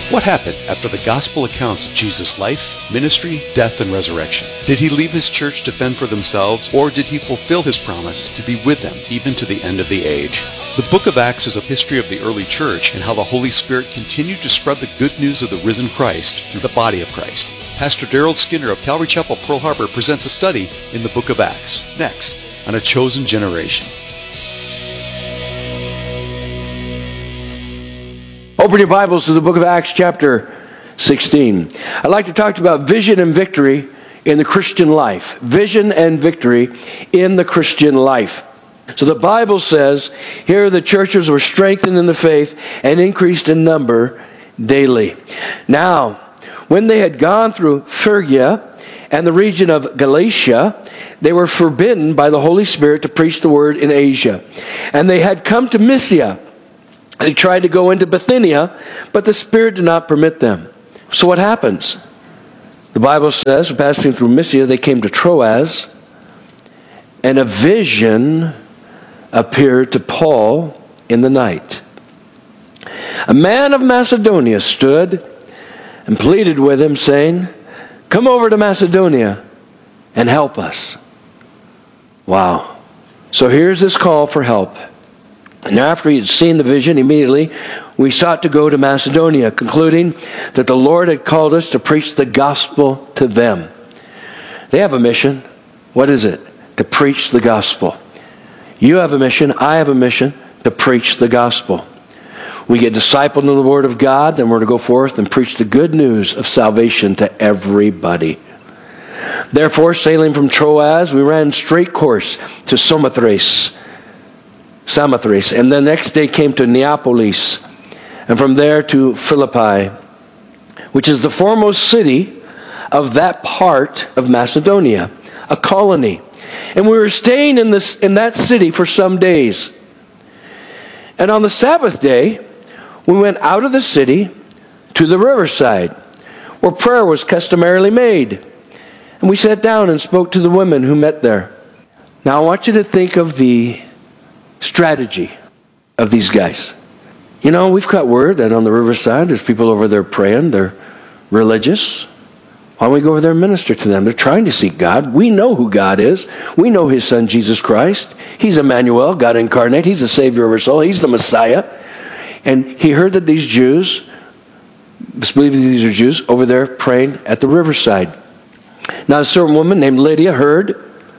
What happened after the gospel accounts of Jesus' life, ministry, death, and resurrection? Did he leave his church to fend for themselves, or did he fulfill his promise to be with them even to the end of the age? The book of Acts is a history of the early church and how the Holy Spirit continued to spread the good news of the risen Christ through the body of Christ. Pastor Daryl Skinner of Calvary Chapel, Pearl Harbor presents a study in the book of Acts, next on A Chosen Generation. Open your Bibles to the book of Acts chapter 16. I'd like to talk about vision and victory in the Christian life. Vision and victory in the Christian life. So the Bible says, here the churches were strengthened in the faith and increased in number daily. Now, when they had gone through Phrygia and the region of Galatia, they were forbidden by the Holy Spirit to preach the word in Asia. And they had come to Mysia. They tried to go into Bithynia, but the Spirit did not permit them. So what happens? The Bible says, passing through Mysia, they came to Troas, and a vision appeared to Paul in the night. A man of Macedonia stood and pleaded with him, saying, "Come over to Macedonia and help us." Wow. So here's this call for help. And after he had seen the vision, immediately we sought to go to Macedonia, concluding that the Lord had called us to preach the gospel to them. They have a mission. What is it? To preach the gospel. You have a mission. I have a mission to preach the gospel. We get discipled in the Word of God, then we're to go forth and preach the good news of salvation to everybody. Therefore, sailing from Troas, we ran straight course to Samothrace, and the next day came to Neapolis, and from there to Philippi, which is the foremost city of that part of Macedonia, a colony. And we were staying in that city for some days. And on the Sabbath day, we went out of the city to the riverside, where prayer was customarily made. And we sat down and spoke to the women who met there. Now I want you to think of the strategy of these guys. You know, we've got word that on the riverside there's people over there praying. They're religious. Why don't we go over there and minister to them? They're trying to seek God. We know who God is. We know His Son, Jesus Christ. He's Emmanuel, God incarnate. He's the Savior of our soul. He's the Messiah. And he heard that these Jews, believe these are Jews, over there praying at the riverside. Now a certain woman named Lydia heard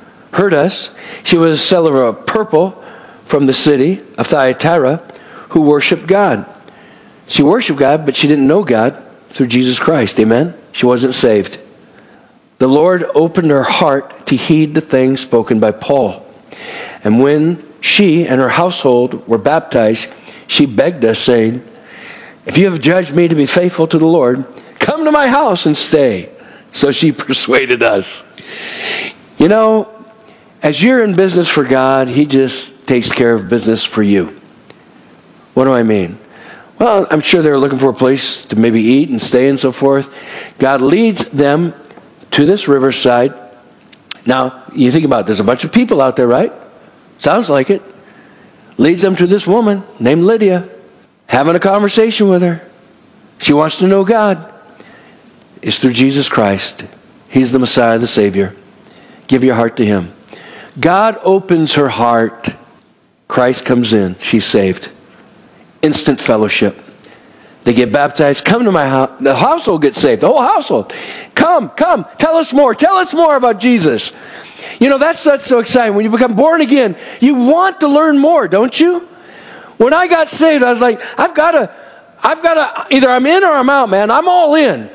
us. She was a seller of purple from the city of Thyatira, who worshiped God. She worshiped God, but she didn't know God through Jesus Christ. Amen? She wasn't saved. The Lord opened her heart to heed the things spoken by Paul. And when she and her household were baptized, she begged us, saying, "If you have judged me to be faithful to the Lord, come to my house and stay." So she persuaded us. You know, as you're in business for God, He just takes care of business for you. What do I mean? Well, I'm sure they're looking for a place to maybe eat and stay and so forth. God leads them to this riverside. Now, you think about it, there's a bunch of people out there, right? Sounds like it. Leads them to this woman named Lydia, having a conversation with her. She wants to know God. It's through Jesus Christ. He's the Messiah, the Savior. Give your heart to Him. God opens her heart. Christ comes in. She's saved. Instant fellowship. They get baptized. Come to my house. The household gets saved. The whole household. Come. Tell us more. Tell us more about Jesus. You know, that's so exciting. When you become born again, you want to learn more, don't you? When I got saved, I was like, I've got to, either I'm in or I'm out, man. I'm all in.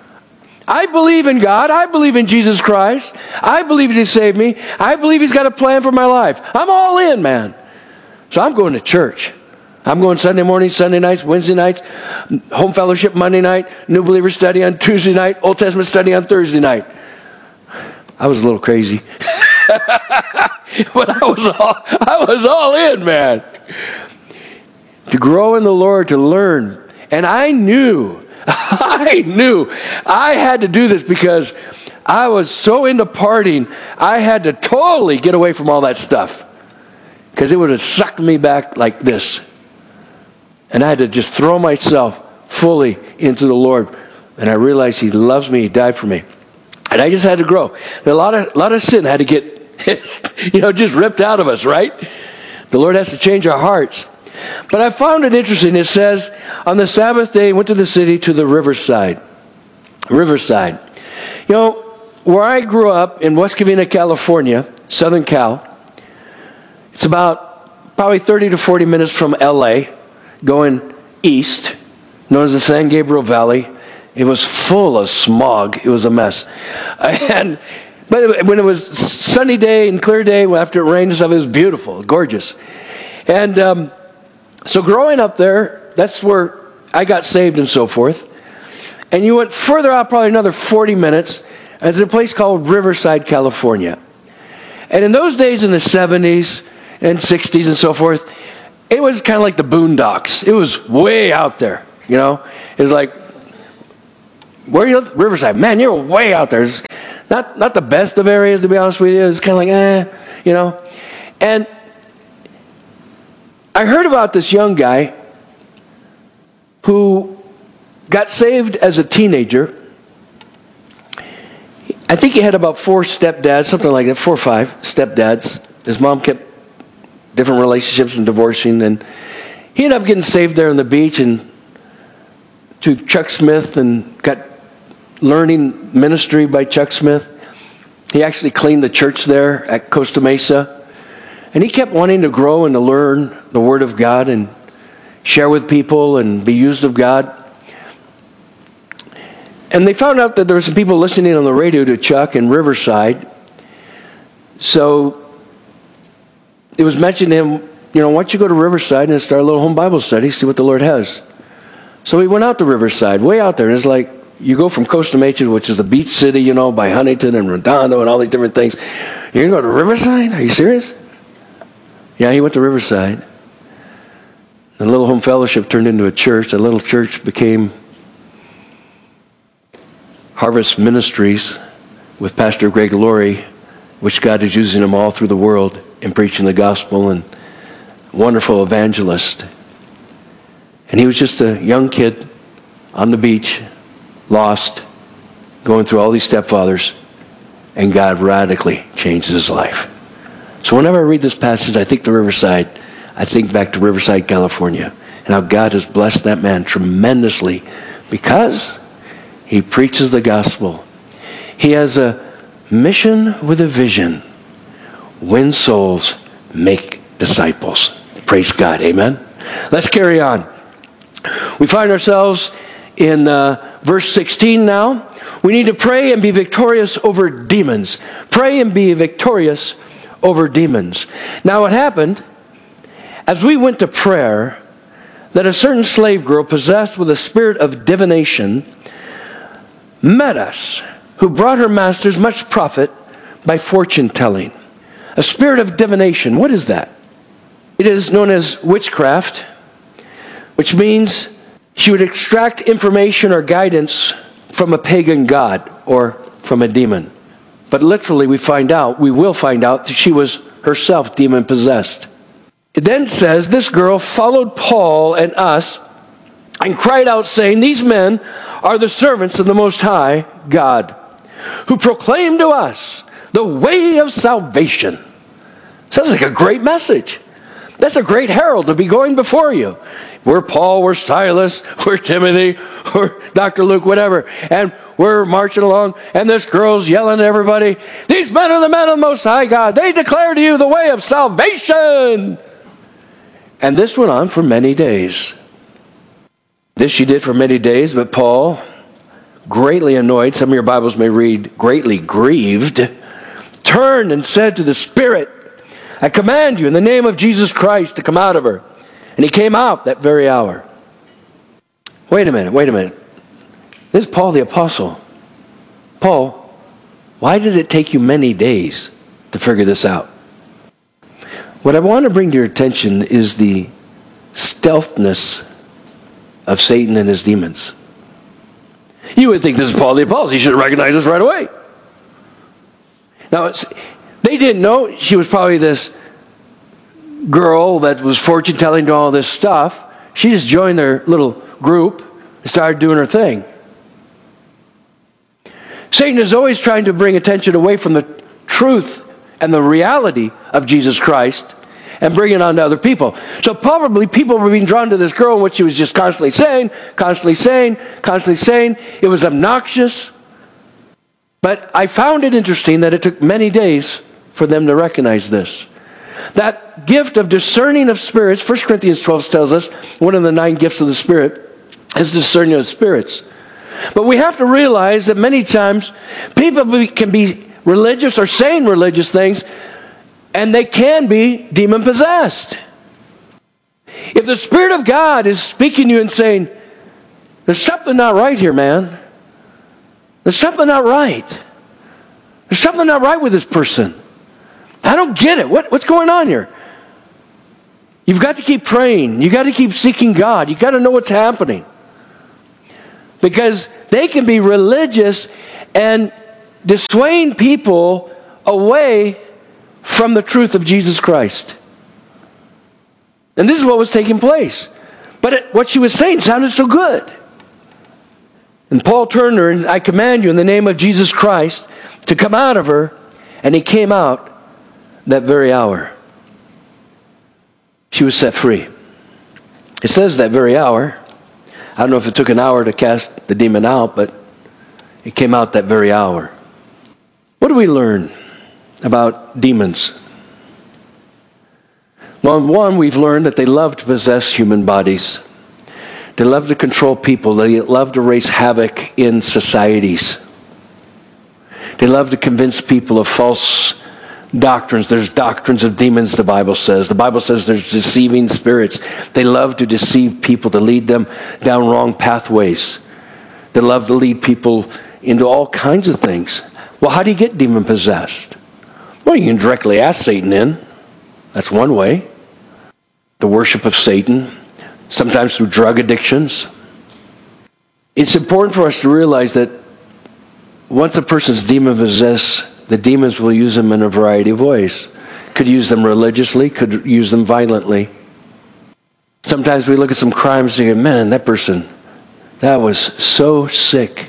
I believe in God. I believe in Jesus Christ. I believe He saved me. I believe He's got a plan for my life. I'm all in, man. So I'm going to church. I'm going Sunday mornings, Sunday nights, Wednesday nights, home fellowship Monday night, New Believer study on Tuesday night, Old Testament study on Thursday night. I was a little crazy. But I was all in, man. To grow in the Lord, to learn. And I knew I had to do this because I was so into partying, I had to totally get away from all that stuff. Because it would have sucked me back like this. And I had to just throw myself fully into the Lord. And I realized He loves me. He died for me. And I just had to grow. A lot of sin had to get, just ripped out of us, right? The Lord has to change our hearts. But I found it interesting. It says, on the Sabbath day, he went to the city to the riverside. Riverside. Where I grew up in West Covina, California, Southern Cal, it's about probably 30 to 40 minutes from LA, going east, known as the San Gabriel Valley. It was full of smog. It was a mess. But when it was sunny day and clear day, after it rained and stuff, it was beautiful, gorgeous. And so growing up there, that's where I got saved and so forth. And you went further out, probably another 40 minutes, and there's a place called Riverside, California. And in those days, in the 70s and 60s and so forth, it was kind of like the boondocks. It was way out there, It was like, where you live? Riverside. Man, you're way out there. It's not the best of areas, to be honest with you. It's kind of like, And I heard about this young guy who got saved as a teenager. I think he had about 4 stepdads, something like that, 4 or 5 stepdads. His mom kept different relationships and divorcing, and he ended up getting saved there on the beach and to Chuck Smith and got learning ministry by Chuck Smith. He actually cleaned the church there at Costa Mesa. And he kept wanting to grow and to learn the Word of God and share with people and be used of God. And they found out that there were some people listening on the radio to Chuck in Riverside. So it was mentioned to him, why don't you go to Riverside and start a little home Bible study, see what the Lord has. So he went out to Riverside, way out there. And it's like, you go from Costa Mesa, which is the beach city, by Huntington and Redondo and all these different things. You're going to go to Riverside? Are you serious? Yeah, he went to Riverside. The little home fellowship turned into a church. The little church became Harvest Ministries with Pastor Greg Laurie, which God is using him all through the world in preaching the gospel, and wonderful evangelist. And he was just a young kid on the beach, lost, going through all these stepfathers, and God radically changed his life. So whenever I read this passage, I think back to Riverside, California, and how God has blessed that man tremendously because he preaches the gospel. He has a mission with a vision. Win souls, make disciples. Praise God. Amen. Let's carry on. We find ourselves in verse 16 now. We need to pray and be victorious over demons. Pray and be victorious over demons. Now what happened, as we went to prayer, that a certain slave girl possessed with a spirit of divination met us, who brought her masters much profit by fortune telling. A spirit of divination, what is that? It is known as witchcraft, which means she would extract information or guidance from a pagan god or from a demon. But literally we will find out that she was herself demon-possessed. It then says, this girl followed Paul and us and cried out, saying, these men are the servants of the Most High God, who proclaim to us the way of salvation. Sounds like a great message. That's a great herald to be going before you. We're Paul, we're Silas, we're Timothy, we're Dr. Luke, whatever. And we're marching along, and this girl's yelling at everybody, these men are the men of the Most High God. They declare to you the way of salvation. And this went on for many days. This she did for many days, but Paul, greatly annoyed, some of your Bibles may read, greatly grieved, turned and said to the Spirit, I command you in the name of Jesus Christ to come out of her. And he came out that very hour. Wait a minute. This is Paul the Apostle. Paul, why did it take you many days to figure this out? What I want to bring to your attention is the stealthness of Satan and his demons. You would think this is Paul the Apostle. You should recognize this right away. Now, they didn't know she was probably this girl that was fortune-telling to all this stuff. She just joined their little group, and started doing her thing. Satan is always trying to bring attention away from the truth and the reality of Jesus Christ and bring it on to other people. So probably people were being drawn to this girl and what she was just constantly saying. It was obnoxious. But I found it interesting that it took many days for them to recognize this. That gift of discerning of spirits, 1 Corinthians 12 tells us, one of the 9 gifts of the Spirit is discerning of spirits. But we have to realize that many times people can be religious or saying religious things, and they can be demon-possessed. If the Spirit of God is speaking to you and saying, there's something not right here, man. There's something not right. There's something not right with this person. I don't get it. What's going on here? You've got to keep praying. You've got to keep seeking God. You've got to know what's happening. Because they can be religious and dissuade people away from the truth of Jesus Christ. And this is what was taking place. But what she was saying sounded so good. And Paul turned to her, and I command you in the name of Jesus Christ to come out of her. And he came out that very hour. She was set free. It says that very hour. I don't know if it took an hour to cast the demon out, but it came out that very hour. What do we learn about demons? Well, one, we've learned that they love to possess human bodies. They love to control people. They love to raise havoc in societies. They love to convince people of false doctrines. There's doctrines of demons, the Bible says. The Bible says there's deceiving spirits. They love to deceive people, to lead them down wrong pathways. They love to lead people into all kinds of things. Well, how do you get demon-possessed? Well, you can directly ask Satan in. That's one way. The worship of Satan, sometimes through drug addictions. It's important for us to realize that once a person's demon-possessed, the demons will use them in a variety of ways. Could use them religiously, could use them violently. Sometimes we look at some crimes and think, man, that person, that was so sick.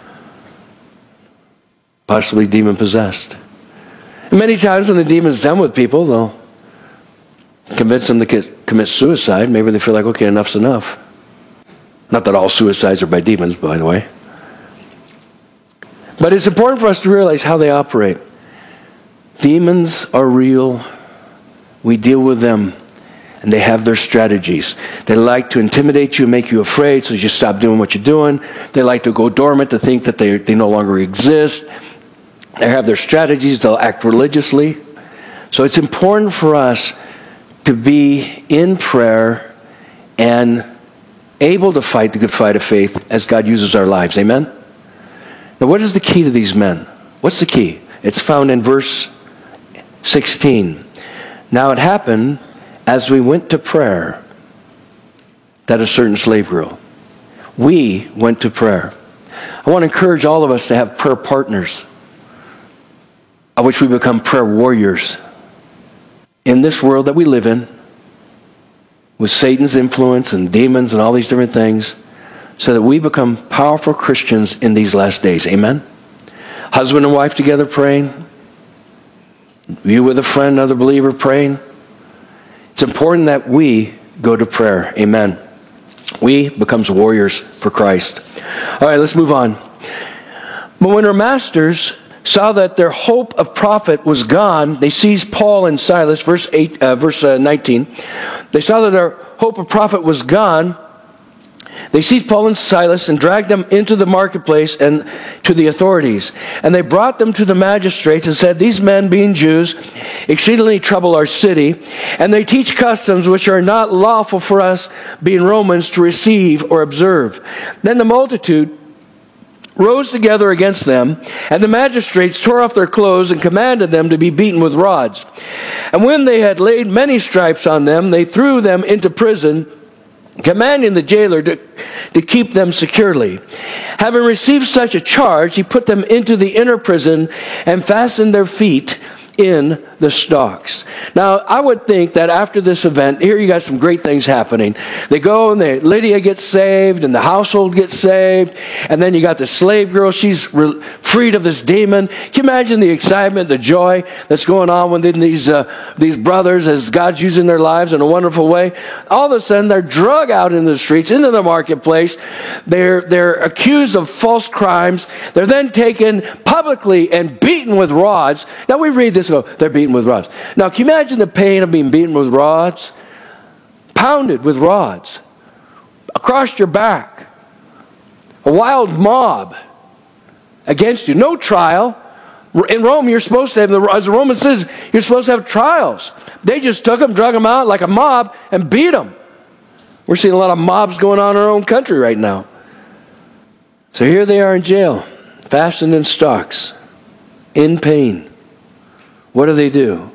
Possibly demon-possessed. And many times when the demon's done with people, they'll convince them to commit suicide. Maybe they feel like, okay, enough's enough. Not that all suicides are by demons, by the way. But it's important for us to realize how they operate. Demons are real. We deal with them, and they have their strategies. They like to intimidate you and make you afraid so you stop doing what you're doing. They like to go dormant, to think that they no longer exist. They have their strategies. They'll act religiously. So it's important for us to be in prayer and able to fight the good fight of faith as God uses our lives. Amen? Now, what is the key to these men? What's the key? It's found in verse 16. Now it happened as we went to prayer that a certain slave girl. We went to prayer. I want to encourage all of us to have prayer partners, of which we become prayer warriors. In this world that we live in, with Satan's influence and demons and all these different things, so that we become powerful Christians in these last days. Amen? Husband and wife together praying. You with a friend, another believer praying. It's important that we go to prayer. Amen. We becomes warriors for Christ. All right, let's move on. But when her masters saw that their hope of profit was gone, they seized Paul and Silas, verse 19. They saw that their hope of profit was gone. They seized Paul and Silas and dragged them into the marketplace and to the authorities. And they brought them to the magistrates and said, these men, being Jews, exceedingly trouble our city, and they teach customs which are not lawful for us, being Romans, to receive or observe. Then the multitude rose together against them, and the magistrates tore off their clothes and commanded them to be beaten with rods. And when they had laid many stripes on them, they threw them into prison, commanding the jailer to keep them securely. Having received such a charge, he put them into the inner prison and fastened their feet in the stocks. Now, I would think that after this event, here you got some great things happening. They go and Lydia gets saved and the household gets saved. And then you got the slave girl. She's freed of this demon. Can you imagine the excitement, the joy that's going on within these brothers as God's using their lives in a wonderful way? All of a sudden, they're drug out into the streets, into the marketplace. They're accused of false crimes. They're then taken publicly and beaten with rods. Now, we read this and go, they're beaten with rods. Now, can you imagine the pain of being beaten with rods? Pounded with rods. Across your back. A wild mob against you. No trial. In Rome, you're supposed to have, as the Roman says, you're supposed to have trials. They just took them, drug them out like a mob, and beat them. We're seeing a lot of mobs going on in our own country right now. So here they are in jail, fastened in stocks, in pain. What do?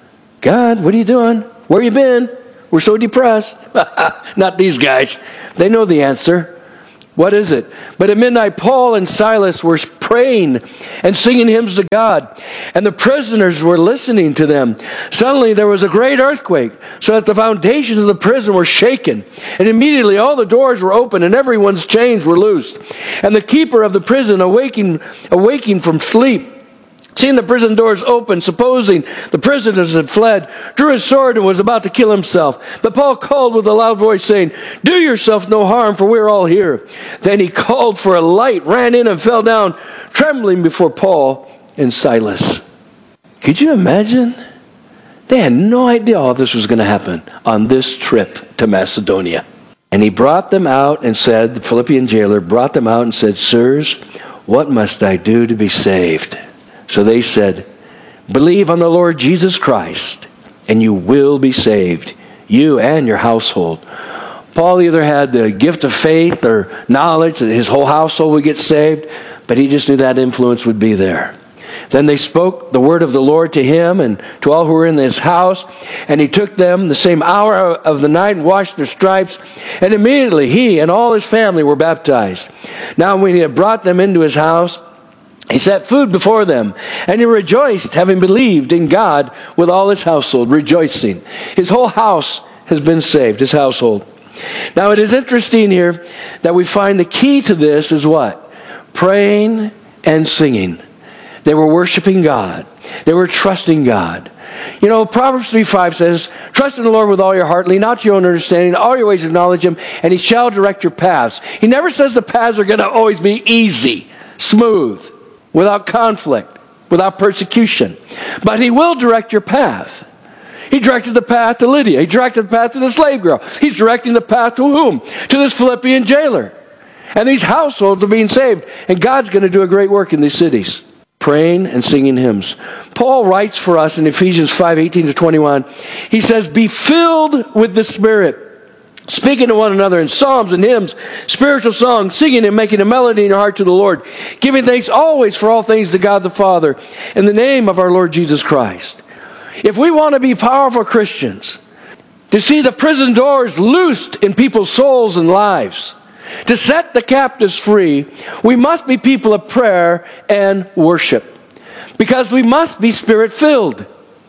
God, what are you doing? Where you been? We're so depressed. Not these guys. They know the answer. What is it? But at midnight, Paul and Silas were praying and singing hymns to God, and the prisoners were listening to them. Suddenly there was a great earthquake, so that the foundations of the prison were shaken, and immediately all the doors were open, and everyone's chains were loosed. And the keeper of the prison, awaking from sleep, seeing the prison doors open, supposing the prisoners had fled, drew his sword and was about to kill himself. But Paul called with a loud voice, saying, "Do yourself no harm, for we're all here." Then he called for a light, ran in, and fell down, trembling before Paul and Silas. Could you imagine? They had no idea all this was going to happen on this trip to Macedonia. And he brought them out and said, the Philippian jailer brought them out and said, "Sirs, what must I do to be saved?" So they said, "Believe on the Lord Jesus Christ, and you will be saved, you and your household." Paul either had the gift of faith or knowledge that his whole household would get saved, but he just knew that influence would be there. Then they spoke the word of the Lord to him and to all who were in his house, and he took them the same hour of the night and washed their stripes, and immediately he and all his family were baptized. Now when he had brought them into his house, he set food before them, and he rejoiced, having believed in God with all his household, rejoicing. His whole house has been saved, his household. Now it is interesting here that we find the key to this is what? Praying and singing. They were worshiping God. They were trusting God. You know, Proverbs 3:5 says, "Trust in the Lord with all your heart, lean not to your own understanding, all your ways acknowledge him, and he shall direct your paths." He never says the paths are going to always be easy, smooth, without conflict, without persecution. But he will direct your path. He directed the path to Lydia. He directed the path to the slave girl. He's directing the path to whom? To this Philippian jailer. And these households are being saved. And God's going to do a great work in these cities. Praying and singing hymns. Paul writes for us in Ephesians 5:18-21. He says, "Be filled with the Spirit, speaking to one another in psalms and hymns, spiritual songs, singing and making a melody in your heart to the Lord, giving thanks always for all things to God the Father, in the name of our Lord Jesus Christ." If we want to be powerful Christians, to see the prison doors loosed in people's souls and lives, to set the captives free, we must be people of prayer and worship. Because we must be Spirit-filled.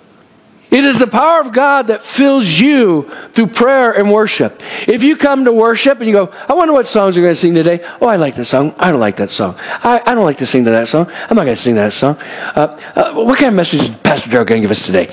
It is the power of God that fills you through prayer and worship. If you come to worship and you go, "I wonder what songs you're going to sing today." "Oh, I like that song. I don't like that song. I don't like to sing to that song. I'm not going to sing that song. What kind of message is Pastor Darrell going to give us today?"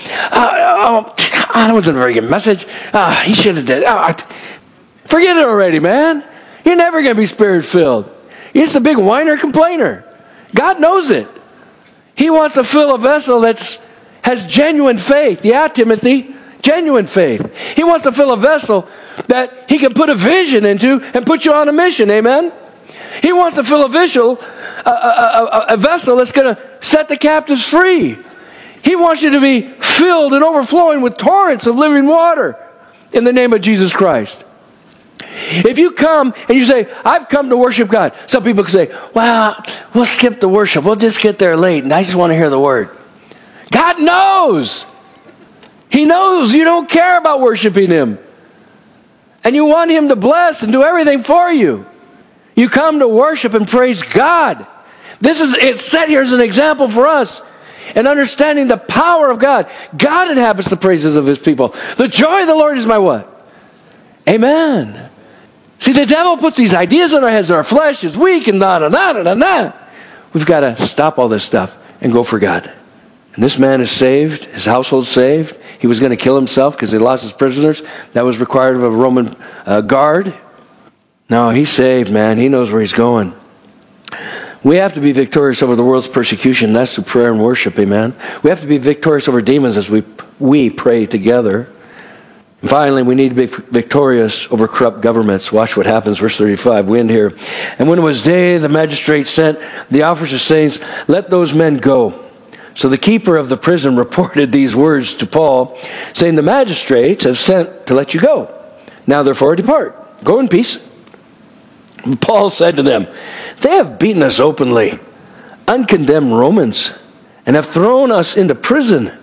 That wasn't a very good message. He should have did. Forget it already, man. You're never going to be Spirit-filled. You're just a big whiner complainer. God knows it. He wants to fill a vessel has genuine faith. Yeah, Timothy, genuine faith. He wants to fill a vessel that he can put a vision into and put you on a mission. Amen? He wants to fill a vessel that's going to set the captives free. He wants you to be filled and overflowing with torrents of living water in the name of Jesus Christ. If you come and you say, "I've come to worship God," some people can say, "Well, we'll skip the worship. We'll just get there late, and I just want to hear the word." God knows. He knows you don't care about worshiping him. And you want him to bless and do everything for you. You come to worship and praise God. It's set here as an example for us. and understanding the power of God. God inhabits the praises of his people. The joy of the Lord is my what? Amen. See, the devil puts these ideas in our heads, and our flesh is weak, and na. We've got to stop all this stuff and go for God. And this man is saved, his household's saved. He was going to kill himself because he lost his prisoners. That was required of a Roman guard. No, he's saved, man. He knows where he's going. We have to be victorious over the world's persecution. That's through prayer and worship, amen. We have to be victorious over demons as we pray together. And finally, we need to be victorious over corrupt governments. Watch what happens, verse 35. We end here. And when it was day, the magistrate sent the officers, saying, let those men go. So the keeper of the prison reported these words to Paul, saying, the magistrates have sent to let you go. Now therefore depart. Go in peace. And Paul said to them, they have beaten us openly, uncondemned Romans, and have thrown us into prison.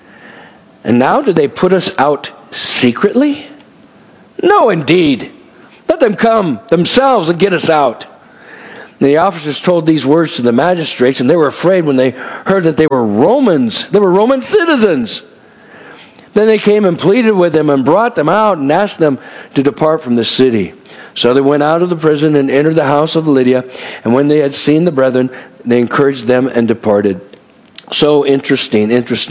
And now do they put us out secretly? No, indeed. Let them come themselves and get us out. And the officers told these words to the magistrates, and they were afraid when they heard that they were Romans. They were Roman citizens. Then they came and pleaded with them and brought them out and asked them to depart from the city. So they went out of the prison and entered the house of Lydia. And when they had seen the brethren, they encouraged them and departed. So interesting.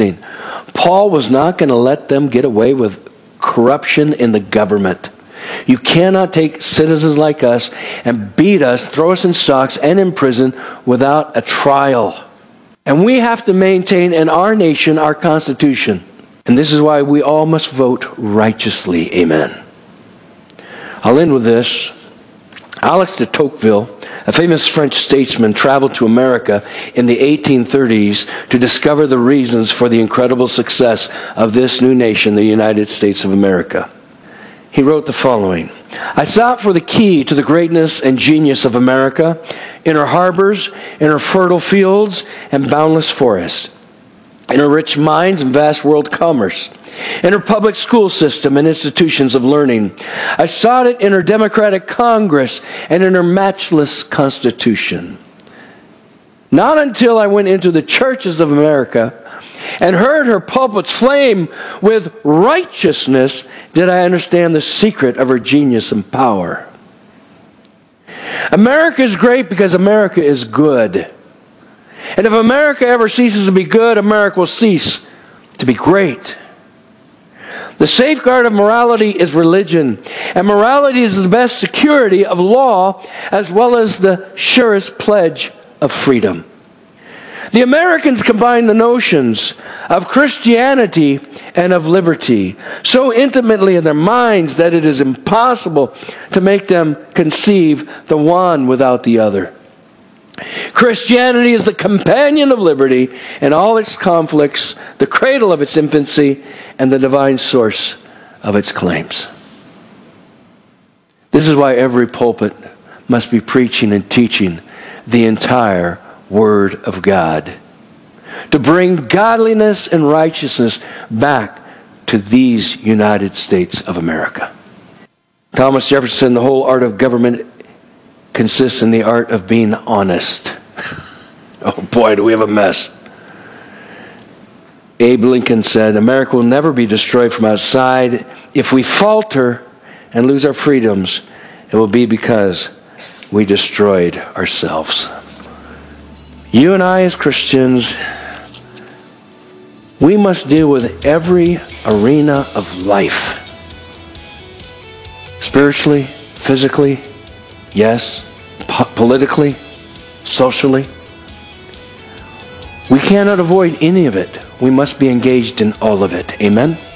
Paul was not going to let them get away with corruption in the government. You cannot take citizens like us and beat us, throw us in stocks and in prison without a trial. And we have to maintain in our nation our Constitution. And this is why we all must vote righteously. Amen. I'll end with this. Alex de Tocqueville, a famous French statesman, traveled to America in the 1830s to discover the reasons for the incredible success of this new nation, the United States of America. He wrote the following: I sought for the key to the greatness and genius of America in her harbors, in her fertile fields and boundless forests, in her rich mines and vast world commerce, in her public school system and institutions of learning. I sought it in her democratic Congress and in her matchless Constitution. Not until I went into the churches of America and heard her pulpits flame with righteousness did I understand the secret of her genius and power. America is great because America is good. And if America ever ceases to be good, America will cease to be great. The safeguard of morality is religion, and morality is the best security of law as well as the surest pledge of freedom. The Americans combine the notions of Christianity and of liberty so intimately in their minds that it is impossible to make them conceive the one without the other. Christianity is the companion of liberty in all its conflicts, the cradle of its infancy, and the divine source of its claims. This is why every pulpit must be preaching and teaching the entire Word of God, to bring godliness and righteousness back to these United States of America. Thomas Jefferson, the whole art of government consists in the art of being honest. Oh boy, do we have a mess. Abe Lincoln said, America will never be destroyed from outside. If we falter and lose our freedoms, it will be because we destroyed ourselves. You and I as Christians, we must deal with every arena of life. Spiritually, physically, yes, politically, socially. We cannot avoid any of it. We must be engaged in all of it. Amen?